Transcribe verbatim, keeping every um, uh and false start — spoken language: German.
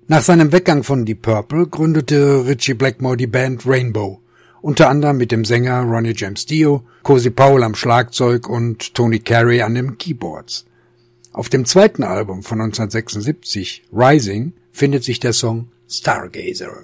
Nach seinem Weggang von Deep Purple gründete Ritchie Blackmore die Band Rainbow, unter anderem mit dem Sänger Ronnie James Dio, Cozy Powell am Schlagzeug und Tony Carey an den Keyboards. Auf dem zweiten Album von neunzehnhundertsechsundsiebzig, Rising, findet sich der Song Stargazer.